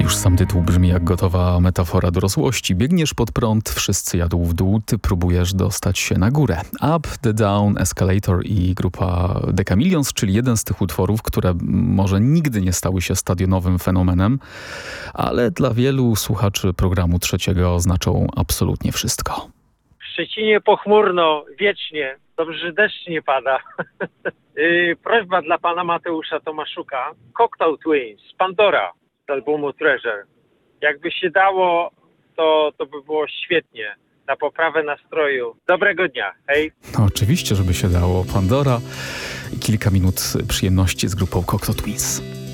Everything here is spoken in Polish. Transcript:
Już sam tytuł brzmi jak gotowa metafora dorosłości. Biegniesz pod prąd, wszyscy jadą w dół, ty próbujesz dostać się na górę. Up, the Down, Escalator i grupa The Chameleons, czyli jeden z tych utworów, które może nigdy nie stały się stadionowym fenomenem, ale dla wielu słuchaczy programu trzeciego oznaczą absolutnie wszystko. W Szczecinie pochmurno, wiecznie. Dobrze, że deszcz nie pada. Prośba dla pana Mateusza Tomaszuka. Cocteau Twins, Pandora z albumu Treasure. Jakby się dało, to by było świetnie. Na poprawę nastroju. Dobrego dnia. Hej. No, oczywiście, żeby się dało. Pandora i kilka minut przyjemności z grupą Cocteau Twins.